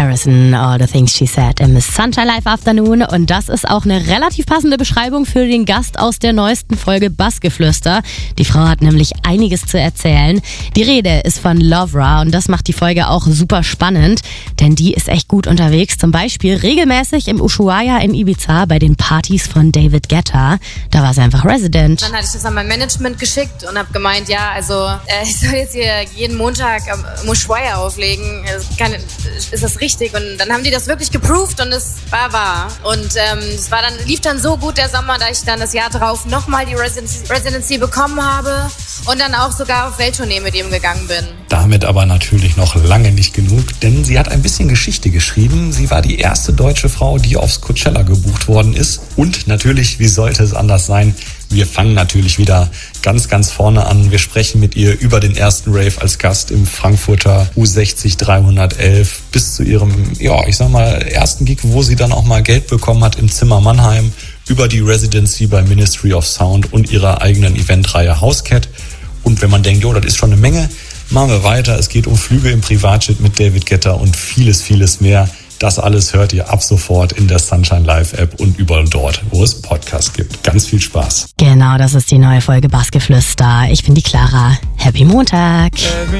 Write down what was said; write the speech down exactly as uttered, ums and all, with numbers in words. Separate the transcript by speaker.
Speaker 1: Harrison, All the Things She Said im Sunshine Live Afternoon. Und das ist auch eine relativ passende Beschreibung für den Gast aus der neuesten Folge Bassgeflüster. Die Frau hat nämlich einiges zu erzählen. Die Rede ist von Lovra und das macht die Folge auch super spannend, denn die ist echt gut unterwegs. Zum Beispiel regelmäßig im Ushuaia in Ibiza bei den Partys von David Guetta. Da war sie einfach Resident.
Speaker 2: Dann hatte ich das an mein Management geschickt und habe gemeint, ja, also äh, ich soll jetzt hier jeden Montag am Ushuaia auflegen. Kann, ist das richtig? Und dann haben die das wirklich geproved und es war wahr. Und ähm, es war dann, lief dann so gut der Sommer, dass ich dann das Jahr drauf nochmal die Residency, Residency bekommen habe und dann auch sogar auf Welttournee mit ihm gegangen bin.
Speaker 3: Damit aber natürlich noch lange nicht genug, denn sie hat ein bisschen Geschichte geschrieben. Sie war die erste deutsche Frau, die aufs Coachella gebucht worden ist. Und natürlich, wie sollte es anders sein, wir fangen natürlich wieder ganz, ganz vorne an. Wir sprechen mit ihr über den ersten Rave als Gast im Frankfurter U sechzig dreihundertelf bis zu ihrem, ja, ich sag mal, ersten Gig, wo sie dann auch mal Geld bekommen hat im Zimmer Mannheim, über die Residency bei Ministry of Sound und ihrer eigenen Eventreihe Housecat. Und wenn man denkt, jo, das ist schon eine Menge, machen wir weiter. Es geht um Flüge im Privatjet mit David Guetta und vieles, vieles mehr. Das alles hört ihr ab sofort in der Sunshine Live App und überall dort, wo es Podcasts gibt. Ganz viel Spaß.
Speaker 1: Genau, das ist die neue Folge Bassgeflüster. Ich bin die Clara. Happy Montag.